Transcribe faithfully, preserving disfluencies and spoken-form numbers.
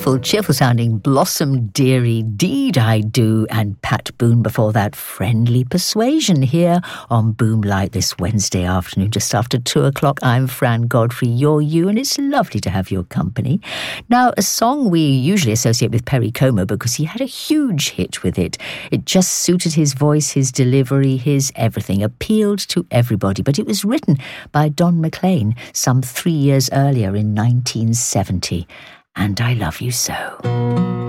wonderful, cheerful-sounding Blossom Dearie, Deed I Do, and Pat Boone before that, Friendly Persuasion, here on Boomlight this Wednesday afternoon, just after two o'clock. I'm Fran Godfrey, you're you, and it's lovely to have your company. Now, a song we usually associate with Perry Como because he had a huge hit with it. It just suited his voice, his delivery, his everything, appealed to everybody, but it was written by Don McLean some three years earlier in nineteen seventy. And I Love You So.